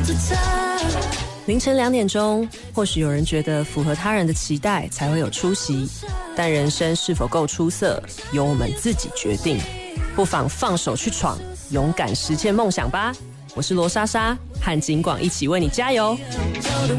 凌晨2点钟，或许有人觉得符合他人的期待才会有出息，但人生是否够出色，由我们自己决定。不妨放手去闯，勇敢实现梦想吧。我是罗莎莎，和警广一起为你加油。